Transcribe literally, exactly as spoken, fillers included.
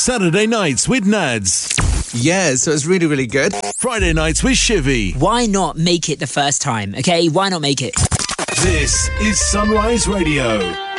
Saturday nights with Nads. Yeah, so it's really, really good. Friday nights with Shivy. Why not make it the first time, okay? Why not make it? This is Sunrise Radio.